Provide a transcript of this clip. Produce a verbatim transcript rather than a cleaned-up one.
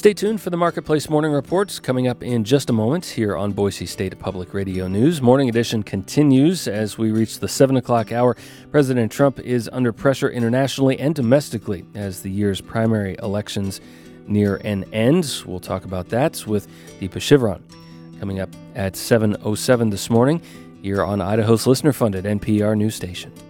Stay tuned for the Marketplace Morning Reports coming up in just a moment here on Boise State Public Radio News. Morning edition continues as we reach the seven o'clock hour. President Trump is under pressure internationally and domestically as the year's primary elections near an end. We'll talk about that with Deepa Shivaran coming up at seven oh seven this morning here on Idaho's listener-funded N P R news station.